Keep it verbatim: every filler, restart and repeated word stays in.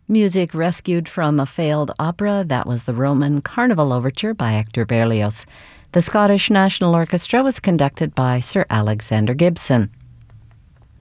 Music rescued from a failed opera, that was the Roman Carnival Overture by Hector Berlioz. The Scottish National Orchestra was conducted by Sir Alexander Gibson.